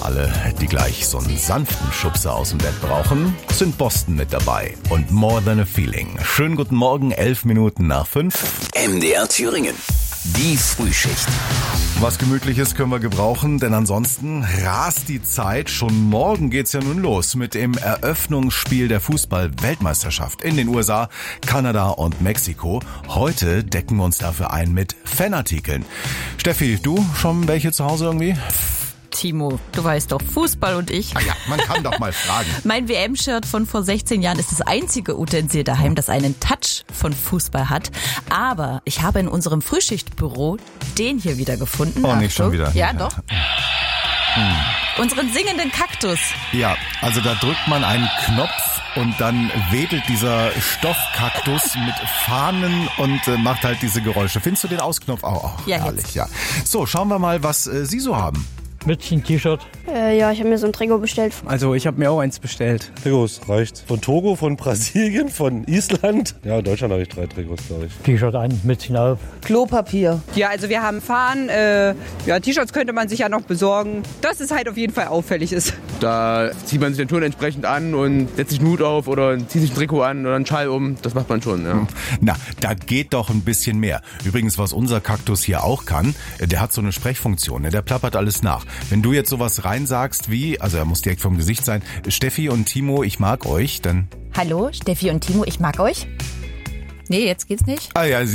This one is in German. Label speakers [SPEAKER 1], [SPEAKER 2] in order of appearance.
[SPEAKER 1] alle, die gleich so einen sanften Schubser aus dem Bett brauchen, sind Boston mit dabei und More Than a Feeling. Schönen guten Morgen, 11 Minuten nach 5.
[SPEAKER 2] MDR Thüringen. Die Frühschicht.
[SPEAKER 1] Was Gemütliches können wir gebrauchen, denn ansonsten rast die Zeit. Schon morgen geht's ja nun los mit dem Eröffnungsspiel der Fußball-Weltmeisterschaft in den USA, Kanada und Mexiko. Heute decken wir uns dafür ein mit Fanartikeln. Steffi, du schon welche zu Hause irgendwie?
[SPEAKER 3] Timo, du weißt doch, Fußball und ich.
[SPEAKER 1] Ah ja, man kann doch mal fragen.
[SPEAKER 3] Mein WM-Shirt von vor 16 Jahren ist das einzige Utensil daheim, das einen Touch von Fußball hat. Aber ich habe in unserem Frühschichtbüro den hier wieder gefunden.
[SPEAKER 1] Oh, nicht schon wieder.
[SPEAKER 3] Ja, doch. Unseren singenden Kaktus.
[SPEAKER 1] Ja, also da drückt man einen Knopf und dann wedelt dieser Stoffkaktus mit Fahnen und macht halt diese Geräusche. Findest du den Ausknopf auch?
[SPEAKER 3] Ja,
[SPEAKER 1] herrlich,
[SPEAKER 3] jetzt.
[SPEAKER 1] ja. So, schauen wir mal, was Sie so haben.
[SPEAKER 4] Mützchen-T-Shirt.
[SPEAKER 5] Ja, ich habe mir so ein Trikot bestellt.
[SPEAKER 4] Also ich habe mir auch eins bestellt.
[SPEAKER 6] Trikots reicht. Von Togo, von Brasilien, von Island. Ja, in Deutschland habe ich 3 Trikots, glaube ich.
[SPEAKER 4] T-Shirt an, Mützchen auf.
[SPEAKER 7] Klopapier. Ja, also wir haben Fahnen. T-Shirts könnte man sich ja noch besorgen, dass es halt auf jeden Fall auffällig ist.
[SPEAKER 8] Da zieht man sich den Ton entsprechend an und setzt sich einen Hut auf oder zieht sich ein Trikot an oder einen Schal um. Das macht man schon, ja.
[SPEAKER 1] Na, da geht doch ein bisschen mehr. Übrigens, was unser Kaktus hier auch kann, der hat so eine Sprechfunktion, ne? Der plappert alles nach. Wenn du jetzt sowas reinsagst wie, also er muss direkt vom Gesicht sein, Steffi und Timo, ich mag euch, dann...
[SPEAKER 3] Hallo, Steffi und Timo, ich mag euch. Nee, jetzt geht's nicht.
[SPEAKER 1] Ah ja,